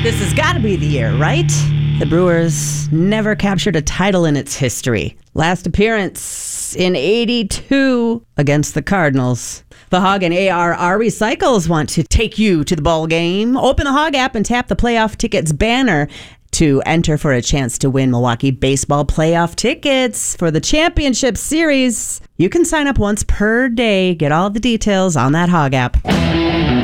This has got to be the year, right? The Brewers never captured a title in its history. Last appearance in '82 against the Cardinals. The Hog and ARR Recycles want to take you to the ball game. Open the Hog app and tap the playoff tickets banner to enter for a chance to win Milwaukee baseball playoff tickets for the championship series. You can sign up once per day. Get all the details on that Hog app.